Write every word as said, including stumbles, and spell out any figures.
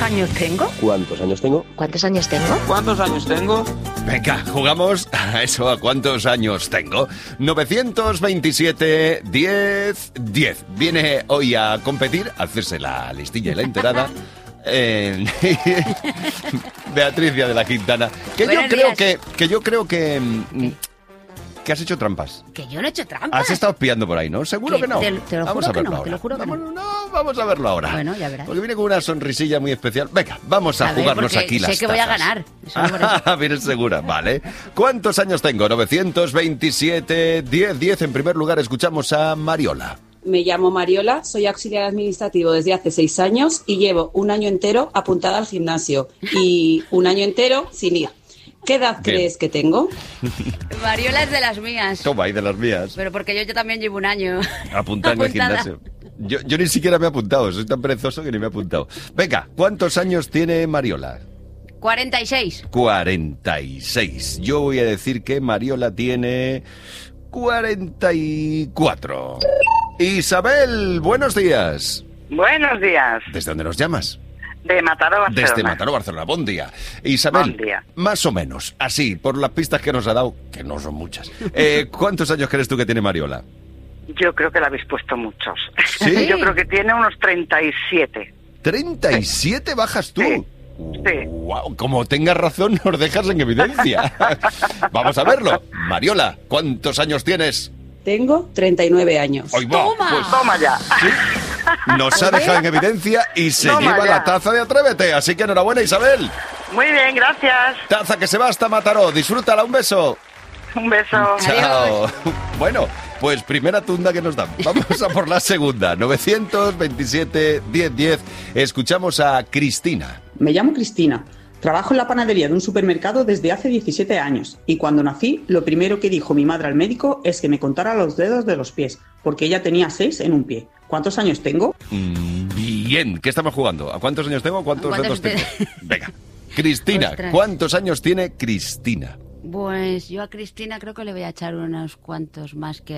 años tengo? ¿Cuántos años tengo? ¿Cuántos años tengo? ¿Cuántos años tengo? Venga, jugamos a eso, a cuántos años tengo. novecientos veintisiete, diez, diez. Viene hoy a competir, a hacerse la listilla y la enterada. Eh, Beatriz Díaz de la Quintana. Que yo creo que, que yo creo que... mm, que has hecho trampas. Que yo no he hecho trampas. Has estado espiando por ahí, ¿no? Seguro Que que no. te- te lo vamos juro a que verlo no, ahora. te lo juro que vamos, no. no, vamos a verlo ahora. Bueno, ya verás. Porque viene con una sonrisilla muy especial. Venga, vamos a, A ver, jugarnos porque aquí las sé que voy a tazas. ganar. Eso no por eso. Ah, vienes segura, vale. ¿Cuántos años tengo? novecientos veintisiete, diez, diez. En primer lugar, escuchamos a Mariola. Me llamo Mariola, soy auxiliar administrativo desde hace seis años y llevo un año entero apuntada al gimnasio y un año entero sin ir. ¿Qué edad Bien. crees que tengo? Mariola es de las mías. Toma, y de las mías. Pero porque yo, yo también llevo un año. Apuntar en el apuntada. gimnasio. Yo, yo ni siquiera me he apuntado, soy tan perezoso que ni me he apuntado. Venga, ¿cuántos años tiene Mariola? cuarenta y seis. cuarenta y seis. Yo voy a decir que Mariola tiene cuarenta y cuatro. Isabel, buenos días. Buenos días, ¿Desde dónde nos llamas? de Mataró, Barcelona. Desde Mataró, Barcelona. Buen día. Isabel, Buen día. más o menos, así, por las pistas que nos ha dado, que no son muchas. Eh, ¿Cuántos años crees tú que tiene Mariola? Yo creo que le habéis puesto muchos. ¿Sí? Yo creo que tiene unos treinta y siete. ¿treinta y siete bajas tú? Sí. Sí. Wow, como tengas razón, nos dejas en evidencia. Vamos a verlo. Mariola, ¿cuántos años tienes? Tengo treinta y nueve años. Hoy va, ¡Toma! pues, Toma ya. sí, nos ha dejado en evidencia y se Toma lleva ya. la taza de Atrévete. Así que enhorabuena, Isabel. Muy bien, gracias. Taza que se va hasta Mataró. Disfrútala, un beso. Un beso. Chao. Bueno, pues primera tunda que nos dan. Vamos a por la segunda. novecientos veintisiete, diez, diez. Escuchamos a Cristina. Me llamo Cristina. Trabajo en la panadería de un supermercado desde hace diecisiete años y cuando nací, lo primero que dijo mi madre al médico es que me contara los dedos de los pies, porque ella tenía seis en un pie. ¿Cuántos años tengo? Mm, bien, ¿qué estamos jugando? ¿A cuántos años tengo? ¿Cuántos ¿Cuántos dedos te- tengo? Venga. Cristina, Ostras. ¿cuántos años tiene Cristina? Pues yo a Cristina creo que le voy a echar unos cuantos más que